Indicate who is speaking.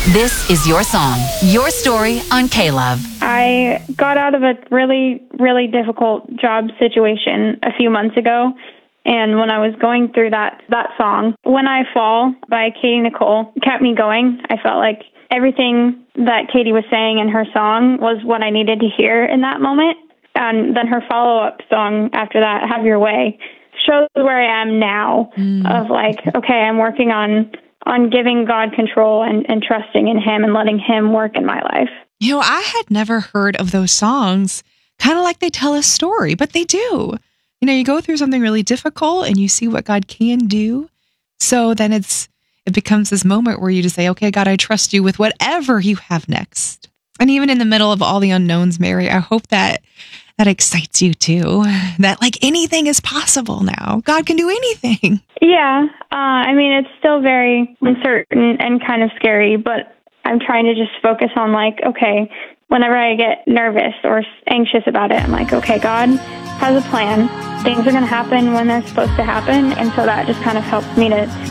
Speaker 1: This is your song, your story on K-Love.
Speaker 2: I got out of a really, really difficult job situation a few months ago. And when I was going through that song, When I Fall by Katie Nicole, kept me going. I felt like everything that Katie was saying in her song was what I needed to hear in that moment. And then her follow-up song after that, Have Your Way, shows where I am now of like, okay, I'm working on giving God control and trusting in Him and letting Him work in my life.
Speaker 3: You know, I had never heard of those songs, kind of like they tell a story, but they do. You know, you go through something really difficult and you see what God can do. So then it becomes this moment where you just say, okay, God, I trust you with whatever you have next. And even in the middle of all the unknowns, Mary, I hope that excites you too, that like anything is possible now. God can do anything.
Speaker 2: Yeah. I mean, it's still very uncertain and kind of scary, but I'm trying to just focus on like, okay, whenever I get nervous or anxious about it, I'm like, okay, God has a plan. Things are going to happen when they're supposed to happen. And so that just kind of helps me to